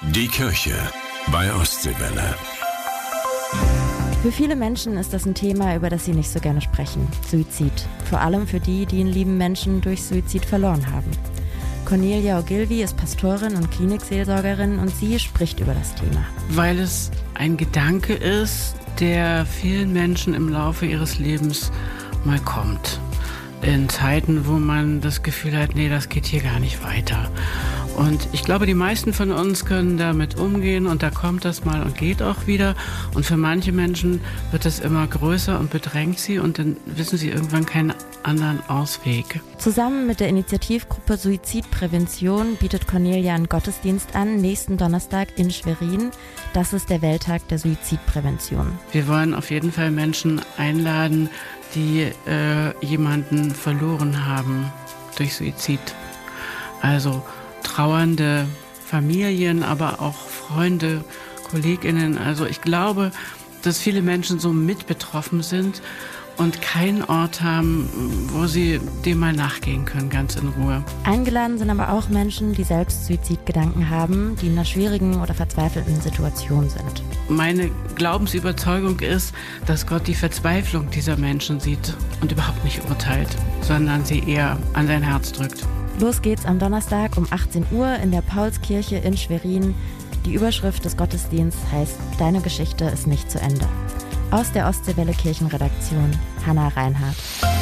Die Kirche bei Ostseewelle. Für viele Menschen ist das ein Thema, über das sie nicht so gerne sprechen. Suizid. Vor allem für die, die einen lieben Menschen durch Suizid verloren haben. Cornelia Ogilvy ist Pastorin und Klinikseelsorgerin und sie spricht über das Thema. Weil es ein Gedanke ist, der vielen Menschen im Laufe ihres Lebens mal kommt. In Zeiten, wo man das Gefühl hat, nee, das geht hier gar nicht weiter. Und ich glaube, die meisten von uns können damit umgehen und da kommt das mal und geht auch wieder. Und für manche Menschen wird es immer größer und bedrängt sie und dann wissen sie irgendwann keinen anderen Ausweg. Zusammen mit der Initiativgruppe Suizidprävention bietet Cornelia einen Gottesdienst an, nächsten Donnerstag in Schwerin. Das ist der Welttag der Suizidprävention. Wir wollen auf jeden Fall Menschen einladen, die jemanden verloren haben durch Suizid. Also trauernde Familien, aber auch Freunde, KollegInnen. Also ich glaube, dass viele Menschen so mit betroffen sind und keinen Ort haben, wo sie dem mal nachgehen können, ganz in Ruhe. Eingeladen sind aber auch Menschen, die selbst Suizidgedanken haben, die in einer schwierigen oder verzweifelten Situation sind. Meine Glaubensüberzeugung ist, dass Gott die Verzweiflung dieser Menschen sieht und überhaupt nicht urteilt, sondern sie eher an sein Herz drückt. Los geht's am Donnerstag um 18 Uhr in der Paulskirche in Schwerin. Die Überschrift des Gottesdienstes heißt »Deine Geschichte ist nicht zu Ende«. Aus der Ostseewelle Kirchenredaktion, Hannah Reinhardt.